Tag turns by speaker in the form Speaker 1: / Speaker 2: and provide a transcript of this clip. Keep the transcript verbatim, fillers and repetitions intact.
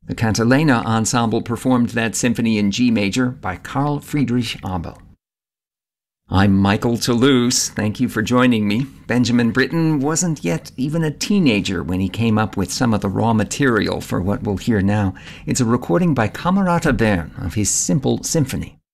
Speaker 1: The Cantilena Ensemble performed that symphony in G major by Carl Friedrich Abel. I'm Michael Toulouse. Thank you for joining me. Benjamin Britten wasn't yet even a teenager when he came up with some of the raw material for what we'll hear now. It's a recording by Camerata Bern of his Simple Symphony.